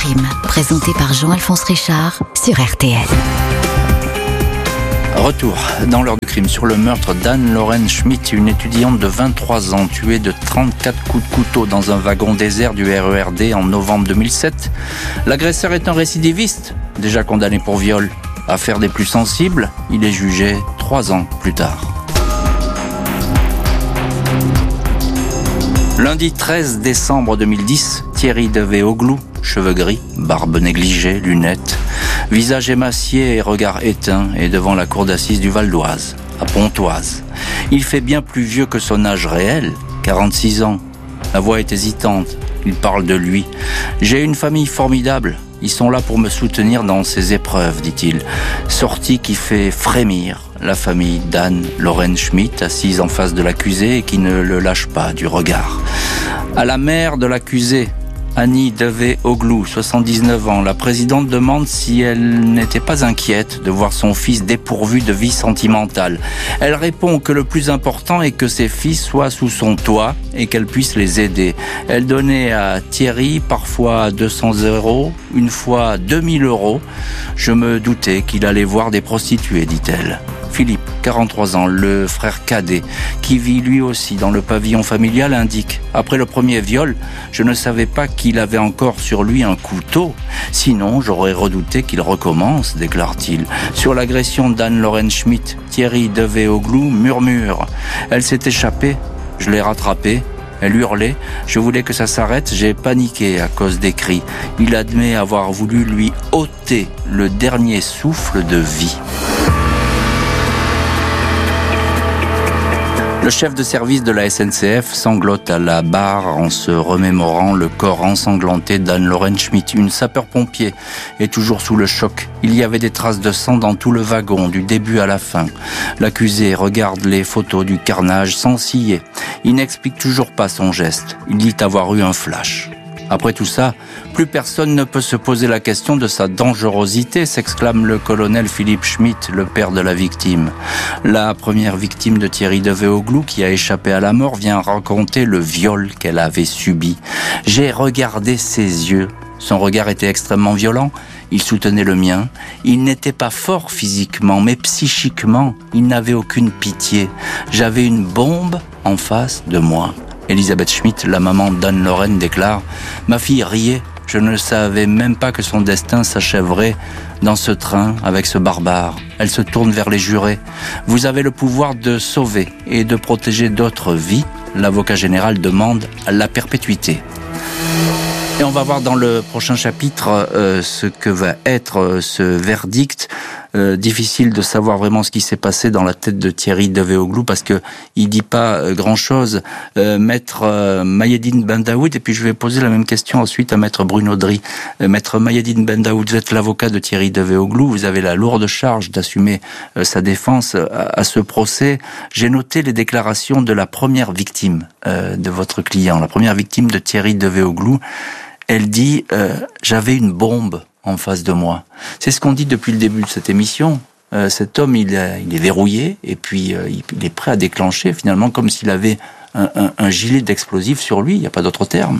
crime, présenté par Jean-Alphonse Richard sur RTL. Retour dans l'heure du crime sur le meurtre d'Anne-Lorraine Schmitt, une étudiante de 23 ans tuée de 34 coups de couteau dans un wagon désert du RERD en novembre 2007. L'agresseur est un récidiviste, déjà condamné pour viol. Affaire des plus sensibles, il est jugé 3 ans plus tard. Lundi 13 décembre 2010, Thierry Devéoglou, cheveux gris, barbe négligée, lunettes, visage émacié et regard éteint, est devant la cour d'assises du Val d'Oise, à Pontoise. Il fait bien plus vieux que son âge réel, 46 ans. La voix est hésitante, il parle de lui. « J'ai une famille formidable, ils sont là pour me soutenir dans ces épreuves », dit-il. Sortie qui fait frémir la famille d'Anne-Lorraine Schmitt, assise en face de l'accusé et qui ne le lâche pas du regard. À la mère de l'accusé, Annie Devéoglou, 79 ans, la présidente demande si elle n'était pas inquiète de voir son fils dépourvu de vie sentimentale. Elle répond que le plus important est que ses fils soient sous son toit et qu'elle puisse les aider. Elle donnait à Thierry parfois 200 €, une fois 2000 €. Je me doutais qu'il allait voir des prostituées, dit-elle. Philippe, 43 ans, le frère cadet, qui vit lui aussi dans le pavillon familial, indique « Après le premier viol, je ne savais pas qu'il avait encore sur lui un couteau. Sinon, j'aurais redouté qu'il recommence », déclare-t-il. Sur l'agression d'Anne-Lorraine Schmitt, Thierry Devéoglou murmure « Elle s'est échappée, je l'ai rattrapée. Elle hurlait, je voulais que ça s'arrête, j'ai paniqué à cause des cris. » Il admet avoir voulu lui ôter le dernier souffle de vie. Le chef de service de la SNCF sanglote à la barre en se remémorant le corps ensanglanté d'Anne-Lorraine Schmitt. Une sapeur-pompier est toujours sous le choc. Il y avait des traces de sang dans tout le wagon, du début à la fin. L'accusé regarde les photos du carnage sans ciller. Il n'explique toujours pas son geste. Il dit avoir eu un flash. Après tout ça, plus personne ne peut se poser la question de sa dangerosité, s'exclame le colonel Philippe Schmitt, le père de la victime. La première victime de Thierry Devéoglou, qui a échappé à la mort, vient raconter le viol qu'elle avait subi. « J'ai regardé ses yeux. Son regard était extrêmement violent. Il soutenait le mien. Il n'était pas fort physiquement, mais psychiquement, il n'avait aucune pitié. J'avais une bombe en face de moi. » Elisabeth Schmitt, la maman d'Anne-Lorraine, déclare « Ma fille riait, je ne savais même pas que son destin s'achèverait dans ce train avec ce barbare. » Elle se tourne vers les jurés. « Vous avez le pouvoir de sauver et de protéger d'autres vies. » L'avocat général demande la perpétuité. Et on va voir dans le prochain chapitre ce que va être ce verdict. Difficile de savoir vraiment ce qui s'est passé dans la tête de Thierry Devéoglou parce que il dit pas grand-chose. Maître Mayedine Bendaoud, et puis je vais poser la même question ensuite à Maître Bruno Dry. Maître Mayedine Bendaoud, vous êtes l'avocat de Thierry Devéoglou, vous avez la lourde charge d'assumer sa défense à ce procès. J'ai noté les déclarations de la première victime de votre client, la première victime de Thierry Devéoglou. Elle dit j'avais une bombe en face de moi. C'est ce qu'on dit depuis le début de cette émission. Cet homme, il est verrouillé et puis il est prêt à déclencher finalement comme s'il avait un gilet d'explosifs sur lui. Il n'y a pas d'autre terme.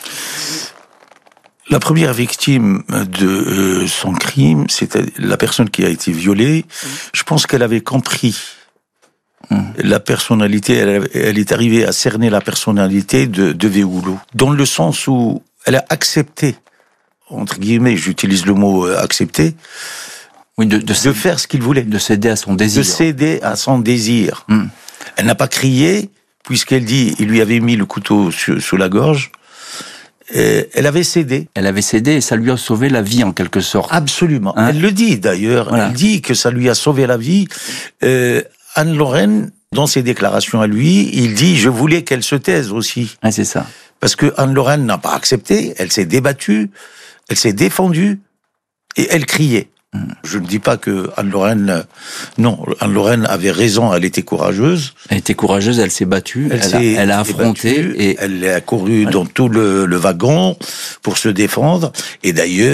La première victime de son crime, c'était la personne qui a été violée. Je pense qu'elle avait compris la personnalité. Elle est arrivée à cerner la personnalité de Devéoglou, dans le sens où elle a accepté, entre guillemets, j'utilise le mot accepter, oui, de faire ce qu'il voulait. De céder à son désir. De céder à son désir. Elle n'a pas crié, puisqu'elle dit, il lui avait mis le couteau sous la gorge. Elle avait cédé. Elle avait cédé et ça lui a sauvé la vie en quelque sorte. Absolument. Elle le dit d'ailleurs. Voilà. Elle dit que ça lui a sauvé la vie. Anne-Lorraine, dans ses déclarations à lui, il dit, je voulais qu'elle se taise aussi. Ah, c'est ça. Parce que Anne-Lorraine n'a pas accepté, elle s'est débattue, elle s'est défendue, et elle criait. Je ne dis pas que Anne-Lorraine... Non, Anne-Lorraine avait raison, elle était courageuse. Elle était courageuse, elle s'est battue, elle a affronté. Battue, et elle a couru dans tout le wagon pour se défendre. Et d'ailleurs,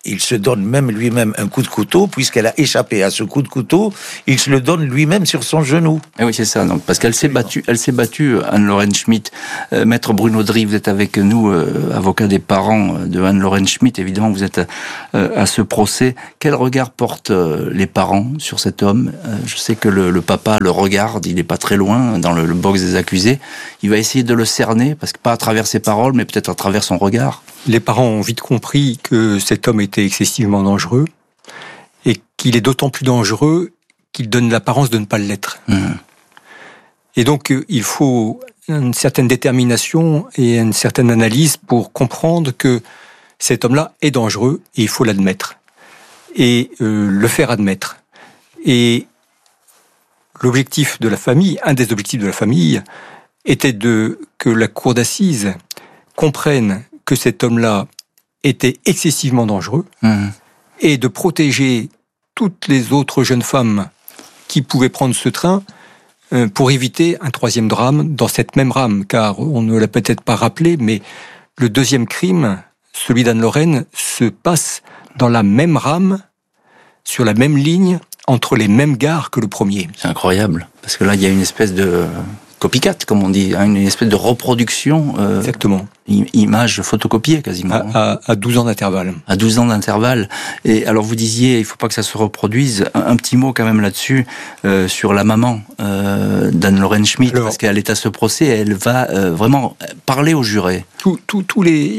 il se donne même lui-même un coup de couteau, puisqu'elle a échappé à ce coup de couteau, il se le donne lui-même sur son genou. Et oui, c'est ça. Donc, parce qu'elle s'est battue, Anne-Lorraine Schmitt. Maître Bruno Dry, vous êtes avec nous, avocat des parents de Anne-Lorraine Schmitt. Évidemment, vous êtes à ce procès. Quel regard portent les parents sur cet homme? Je sais que le papa le regarde, il n'est pas très loin, dans le box des accusés. Il va essayer de le cerner, parce que pas à travers ses paroles, mais peut-être à travers son regard. Les parents ont vite compris que cet homme était excessivement dangereux et qu'il est d'autant plus dangereux qu'il donne l'apparence de ne pas l'être. Et donc, il faut une certaine détermination et une certaine analyse pour comprendre que cet homme-là est dangereux et il faut l'admettre et le faire admettre. Et l'objectif de la famille, un des objectifs de la famille, était que la cour d'assises comprenne que cet homme-là était excessivement dangereux et de protéger toutes les autres jeunes femmes qui pouvaient prendre ce train pour éviter un troisième drame dans cette même rame, car on ne l'a peut-être pas rappelé, mais le deuxième crime, celui d'Anne-Lorraine, se passe dans la même rame, sur la même ligne, entre les mêmes gares que le premier. C'est incroyable, parce que là, il y a une espèce de copycat, comme on dit, une espèce de reproduction. Exactement. Image photocopiée, quasiment. À 12 ans d'intervalle. À 12 ans d'intervalle. Et alors, vous disiez, il ne faut pas que ça se reproduise. Un petit mot, quand même, là-dessus, sur la maman d'Anne-Lorraine Schmitt, parce qu'elle est à ce procès, elle va vraiment parler aux jurés. Toute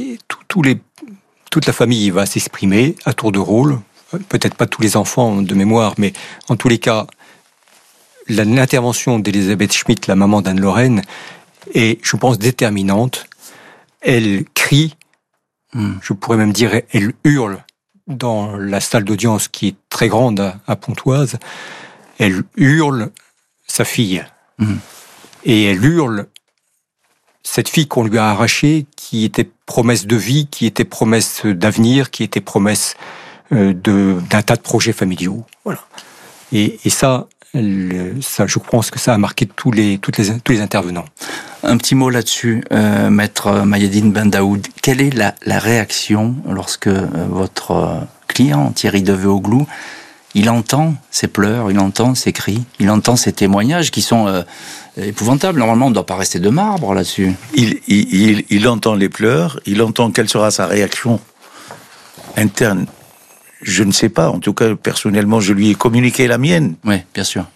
la famille va s'exprimer à tour de rôle. Peut-être pas tous les enfants de mémoire, mais en tous les cas, l'intervention d'Elisabeth Schmitt, la maman d'Anne-Lorraine, est, je pense, déterminante. Elle crie, je pourrais même dire, elle hurle dans la salle d'audience qui est très grande à Pontoise. Elle hurle sa fille. Et elle hurle cette fille qu'on lui a arrachée, qui était promesse de vie, qui était promesse d'avenir, qui était promesse d'un tas de projets familiaux. Voilà. Et ça, je pense que ça a marqué tous les intervenants. Un petit mot là-dessus, Maître Mayedine Bendaoud. Quelle est la réaction lorsque votre client, Thierry Deveux-Auglou, il entend ces pleurs, il entend ces cris, il entend ces témoignages qui sont épouvantables. Normalement, on ne doit pas rester de marbre là-dessus. Il entend les pleurs, il entend quelle sera sa réaction interne. Je ne sais pas, en tout cas, personnellement, je lui ai communiqué la mienne. Oui, bien sûr.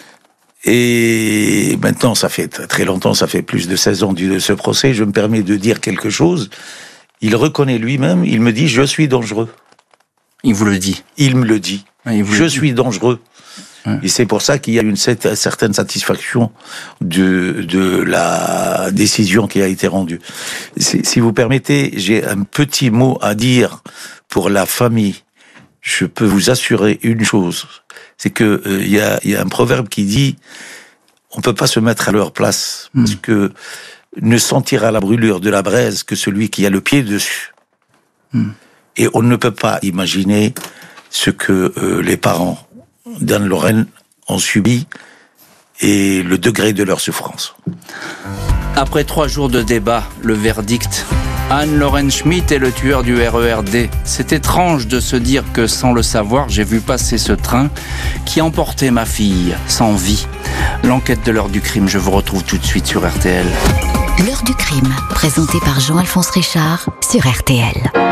Et maintenant, ça fait très longtemps, ça fait plus de 16 ans de ce procès, je me permets de dire quelque chose. Il reconnaît lui-même, il me dit « je suis dangereux ». Il vous le dit. Il me le dit. Oui, je suis dangereux. Et c'est pour ça qu'il y a une certaine satisfaction de la décision qui a été rendue. Si vous permettez, j'ai un petit mot à dire pour la famille. Je peux vous assurer une chose, c'est que il y a un proverbe qui dit on peut pas se mettre à leur place, parce que ne sentira la brûlure de la braise que celui qui a le pied dessus. Et on ne peut pas imaginer ce que les parents d'Anne-Lorraine ont subi et le degré de leur souffrance. Après 3 jours de débat, le verdict: Anne-Lorraine Schmitt est le tueur du RERD. C'est étrange de se dire que, sans le savoir, j'ai vu passer ce train qui emportait ma fille sans vie. L'enquête de l'heure du crime, je vous retrouve tout de suite sur RTL. L'heure du crime, présentée par Jean-Alphonse Richard sur RTL.